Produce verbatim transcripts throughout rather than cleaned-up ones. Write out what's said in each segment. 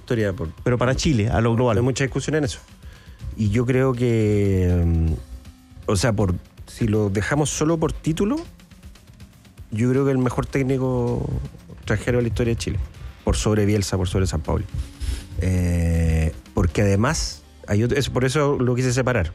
historia. Por, pero para Chile, a lo global. Hay mucha discusión en eso. Y yo creo que, o sea, por si lo dejamos solo por título, yo creo que el mejor técnico extranjero de la historia de Chile. Por sobre Bielsa, por sobre San Pauli. Eh, porque además, hay otro, es, por eso lo quise separar.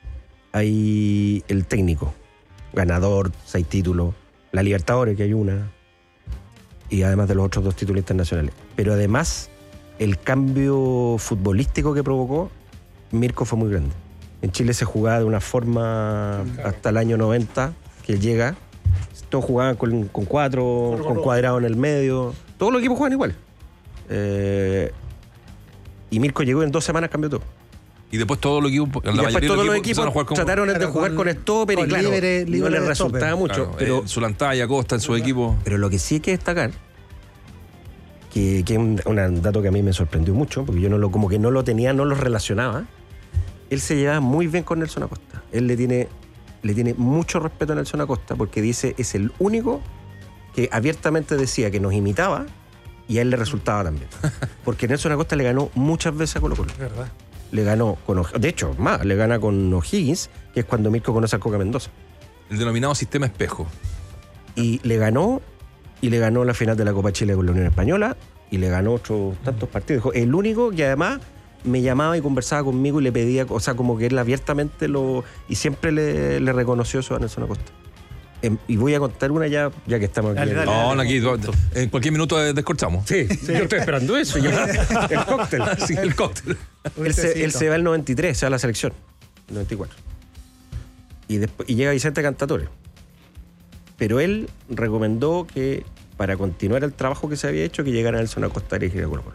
Hay el técnico, ganador, seis títulos, la Libertadores, que hay una, y además de los otros dos títulos internacionales. Pero además, el cambio futbolístico que provocó Mirko fue muy grande. En Chile se jugaba de una forma hasta el año noventa, que él llega, todos jugaban con, con cuatro, con cuadrado en el medio, todos los equipos juegan igual. Eh, y Mirko llegó y en dos semanas cambió todo. Y después todos los equipos, y después todos los equipos con, trataron claro, de jugar con, con stopper y claro, libre, libre no les resultaba mucho. Claro, pero eh, Zulantay, Acosta en su claro. equipo. Pero lo que sí hay que destacar, que, que es un, un dato que a mí me sorprendió mucho, porque yo no lo, como que no lo tenía, no lo relacionaba. Él se llevaba muy bien con Nelson Acosta. Él le tiene, le tiene mucho respeto a Nelson Acosta porque dice es el único que abiertamente decía que nos imitaba y a él le resultaba también. Porque Nelson Acosta le ganó muchas veces a Colo-Colo. ¿Verdad? Le ganó con, de hecho, más, le gana con O'Higgins, que es cuando Mirko conoce a Coca Mendoza. El denominado sistema espejo. Y le ganó, y le ganó la final de la Copa Chile con la Unión Española, y le ganó otros tantos partidos. Dijo, el único que además me llamaba y conversaba conmigo y le pedía, o sea, como que él abiertamente lo... Y siempre le, le reconoció eso a Nelson Acosta. Eh, y voy a contar una ya, ya que estamos aquí. Dale, dale, no, dale, aquí en cualquier minuto descorchamos. Sí, sí, yo estoy esperando eso. Ya. El cóctel. Sí, el cóctel. Él se, él se va el noventa y tres, se va a la selección. El noventa y cuatro. Y, después, y llega Vicente Cantatore. Pero él recomendó que para continuar el trabajo que se había hecho, que llegara Nelson Acosta a dirigir a Colo-Colo.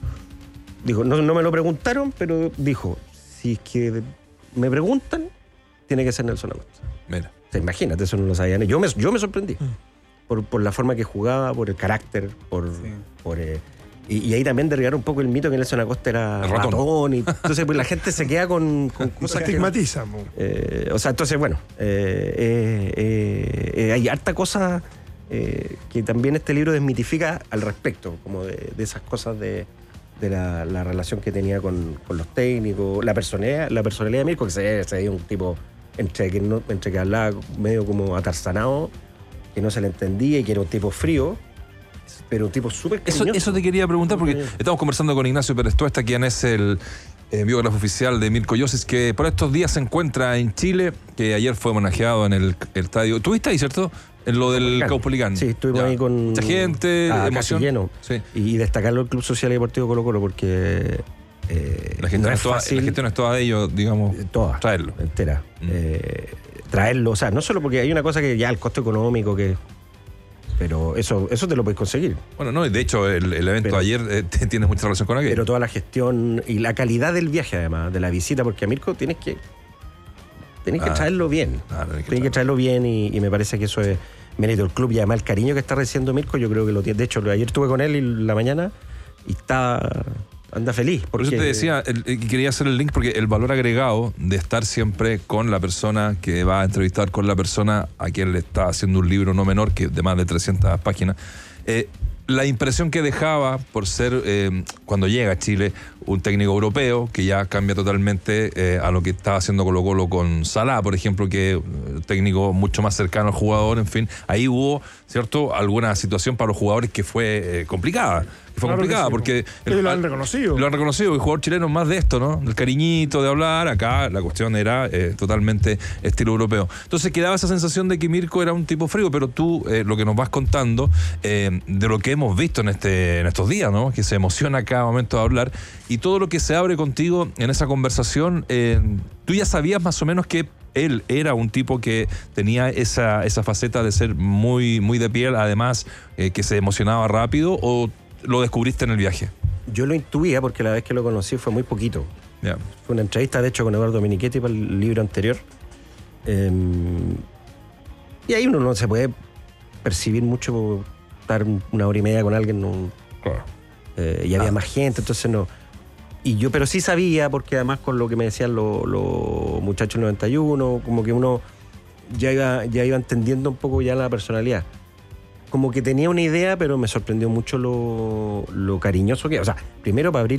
Dijo, no, no me lo preguntaron, pero dijo, si es que me preguntan, tiene que ser Nelson Acosta. Mira. O sea, imagínate, eso no lo sabían. Yo me, yo me sorprendí. Mm. Por, por la forma que jugaba, por el carácter, por... Sí. por eh, y, y ahí también derribar un poco el mito que Nelson Acosta era el ratón. ratón. Y, entonces, pues la gente se queda con, con cosas que... estigmatiza. Eh, o sea, entonces, bueno, eh, eh, eh, eh, hay harta cosa eh, que también este libro desmitifica al respecto, como de, de esas cosas de, de la, la relación que tenía con, con los técnicos, la personalidad, la personalidad de Mirko, que se, se veía un tipo... Entre que, no, entre que hablaba medio como atarzanado, que no se le entendía y que era un tipo frío, pero un tipo súper cariñoso. Eso, eso te quería preguntar, porque estamos conversando con Ignacio Pérez Tuesta, quien es el eh, biógrafo oficial de Mirko Josic, que por estos días se encuentra en Chile, que ayer fue homenajeado en el, el estadio. ¿Estuviste ahí, cierto? En lo del Caupolicán. Sí, estuvimos ahí con... Mucha gente, ah, emoción. Lleno. Sí. Y destacarlo el Club Social y Deportivo Colo-Colo, porque... Eh, la, gente no es toda, la gestión es toda de ellos, digamos, toda, traerlo. Entera. Mm. Eh, traerlo, o sea, no solo porque hay una cosa que ya el costo económico, que pero eso eso te lo puedes conseguir. Bueno, no, de hecho el, el evento pero, ayer eh, tiene mucha relación con aquello. Pero toda la gestión y la calidad del viaje, además, de la visita, porque a Mirko tienes que tienes ah, que traerlo bien. Ah, tienes que, tienes que traerlo bien y, y me parece que eso es mérito del club y además el cariño que está recibiendo Mirko, yo creo que lo tiene. De hecho, ayer estuve con él en la mañana y está... Anda feliz. Por eso te decía, el, el, quería hacer el link porque el valor agregado de estar siempre con la persona que va a entrevistar, con la persona a quien le está haciendo un libro no menor, que de más de trescientas páginas, eh, la impresión que dejaba por ser, eh, cuando llega a Chile, un técnico europeo que ya cambia totalmente eh, a lo que estaba haciendo Colo-Colo con Salá, por ejemplo, que es un técnico mucho más cercano al jugador, en fin. Ahí hubo, ¿cierto?, alguna situación para los jugadores que fue eh, complicada. Que fue claro complicada, que sí, porque... El, lo han reconocido. Lo han reconocido, el jugador chileno es más de esto, ¿no? El cariñito de hablar, acá la cuestión era eh, totalmente estilo europeo. Entonces quedaba esa sensación de que Mirko era un tipo frío, pero tú, eh, lo que nos vas contando, eh, de lo que hemos visto en, este, en estos días, ¿no? Que se emociona cada momento de hablar, y todo lo que se abre contigo en esa conversación, eh, tú ya sabías más o menos que él era un tipo que tenía esa, esa faceta de ser muy, muy de piel, además eh, que se emocionaba rápido, o lo descubriste en el viaje? Yo lo intuía porque la vez que lo conocí fue muy poquito. Yeah. Fue una entrevista, de hecho, con Eduardo Minichetti para el libro anterior. Eh, y ahí uno no se puede percibir mucho, estar una hora y media con alguien. No, claro. eh, y había ah. más gente, entonces no... Y yo, pero sí sabía, porque además con lo que me decían los, los muchachos noventa y uno, como que uno ya iba, ya iba entendiendo un poco ya la personalidad. Como que tenía una idea, pero me sorprendió mucho lo, lo cariñoso que... O sea, primero para abrir